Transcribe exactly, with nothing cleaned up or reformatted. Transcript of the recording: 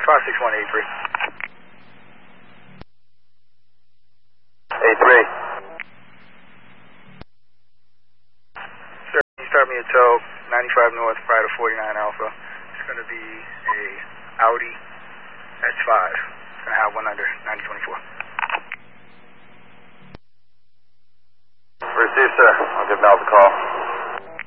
five six one eight three. eight three. Sir, can you start me at tow, ninety-five North, prior to forty-nine Alpha. It's going to be a Audi S five. It's going to have one under ninety twenty-four.